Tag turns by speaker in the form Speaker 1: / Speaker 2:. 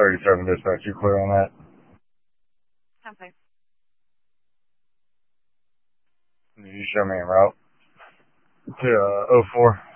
Speaker 1: 37 dispatch, you clear on that?
Speaker 2: Okay.
Speaker 1: Can you show me en route to 04?